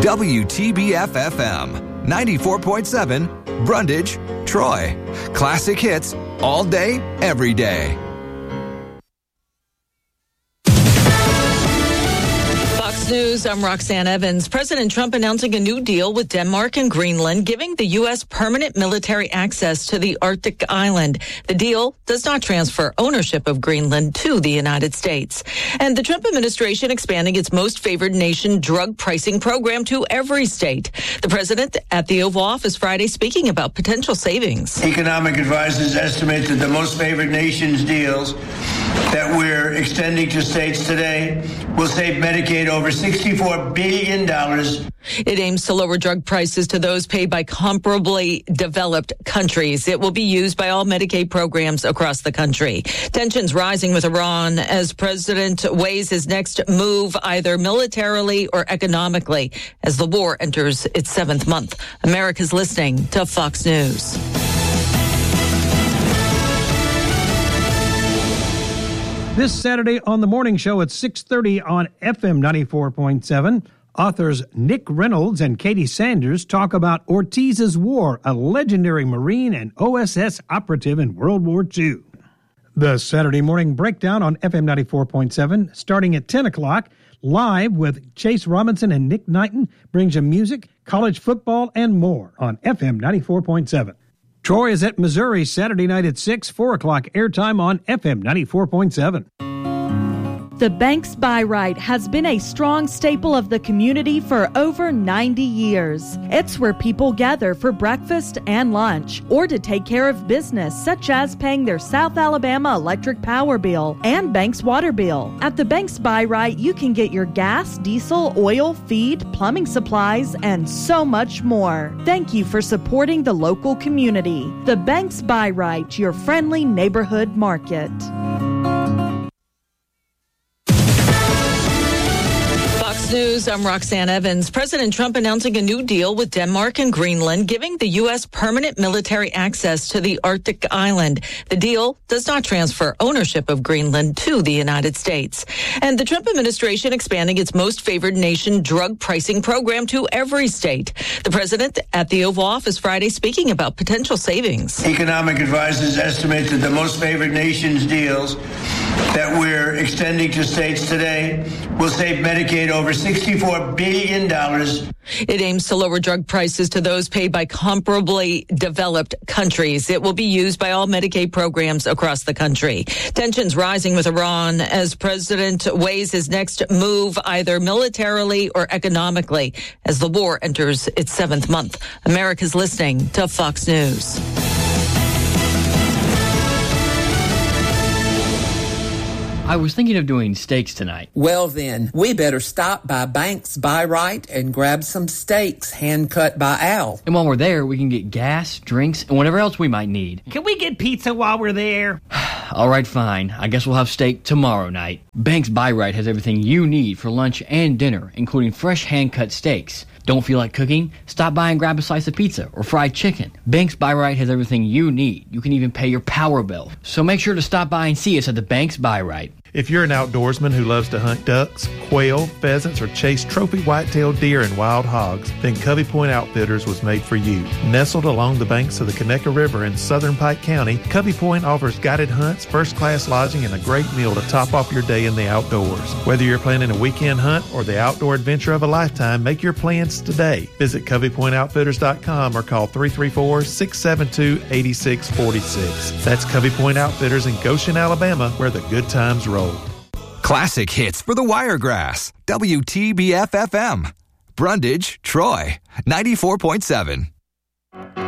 WTBF-FM, 94.7, Brundage, Troy. Classic hits all day, every day. News, I'm Roxanne Evans. President Trump announcing a new deal with Denmark and Greenland, giving the U.S. permanent military access to the Arctic island. The deal does not transfer ownership of Greenland to the United States. And the Trump administration expanding its most favored nation drug pricing program to every state. The president at the Oval Office Friday speaking about potential savings. Economic advisors estimate that the most favored nations deals that we're extending to states today will save Medicaid over $64 billion. It aims to lower drug prices to those paid by comparably developed countries. It will be used by all Medicaid programs across the country. Tensions rising with Iran as President weighs his next move either militarily or economically as the war enters its 7th month. America's listening to Fox News. This Saturday on The Morning Show at 6:30 on FM 94.7, authors Nick Reynolds and Katie Sanders talk about Ortiz's War, a legendary Marine and OSS operative in World War II. The Saturday morning breakdown on FM 94.7, starting at 10 o'clock, live with Chase Robinson and Nick Knighton, brings you music, college football, and more on FM 94.7. Troy is at Missouri Saturday night at 6, 4 o'clock airtime on FM 94.7. The Banks Buy Right has been a strong staple of the community for over 90 years. It's where people gather for breakfast and lunch, or to take care of business such as paying their South Alabama electric power bill and Banks water bill. At the Banks Buy Right, you can get your gas, diesel, oil, feed, plumbing supplies, and so much more. Thank you for supporting the local community. The Banks Buy Right, your friendly neighborhood market. News, I'm Roxanne Evans. President Trump announcing a new deal with Denmark and Greenland, giving the U.S. permanent military access to the Arctic island. The deal does not transfer ownership of Greenland to the United States. And the Trump administration expanding its most favored nation drug pricing program to every state. The president at the Oval Office Friday speaking about potential savings. Economic advisors estimate that the most favored nations deals that we're extending to states today will save Medicaid over $64 billion. It aims to lower drug prices to those paid by comparably developed countries. It will be used by all Medicaid programs across the country. Tensions rising with Iran as President weighs his next move either militarily or economically as the war enters its 7th month. America's listening to Fox News. I was thinking of doing steaks tonight. Well then, we better stop by Banks Buy Right and grab some steaks hand-cut by Al. And while we're there, we can get gas, drinks, and whatever else we might need. Can we get pizza while we're there? All right, fine. I guess we'll have steak tomorrow night. Banks Buy Right has everything you need for lunch and dinner, including fresh hand-cut steaks. Don't feel like cooking? Stop by and grab a slice of pizza or fried chicken. Banks Buy Right has everything you need. You can even pay your power bill. So make sure to stop by and see us at the Banks Buy Right. If you're an outdoorsman who loves to hunt ducks, quail, pheasants, or chase trophy white-tailed deer and wild hogs, then Covey Point Outfitters was made for you. Nestled along the banks of the Conecuh River in southern Pike County, Covey Point offers guided hunts, first-class lodging, and a great meal to top off your day in the outdoors. Whether you're planning a weekend hunt or the outdoor adventure of a lifetime, make your plans today. Visit CoveyPointOutfitters.com or call 334-672-8646. That's Covey Point Outfitters in Goshen, Alabama, where the good times roll. Classic hits for the Wiregrass. WTBF-FM. Brundage, Troy. 94.7.